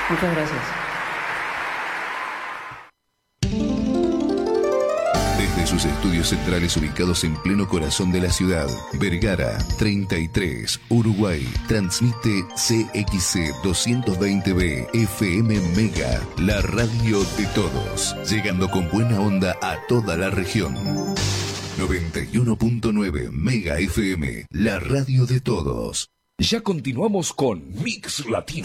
Muchas gracias. Desde sus estudios centrales ubicados en pleno corazón de la ciudad, Vergara 33, Uruguay, transmite CXC 220B FM Mega, la radio de todos, llegando con buena onda a toda la región. 91.9 Mega FM, la radio de todos. Ya continuamos con Mix Latino.